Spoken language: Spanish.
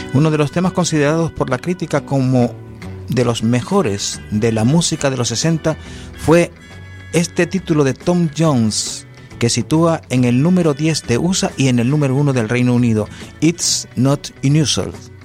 Uno de los temas considerados por la crítica como de los mejores de la música de los 60 fue este título de Tom Jones, que sitúa en el número 10 de USA y en el número 1 del Reino Unido, It's Not Unusual.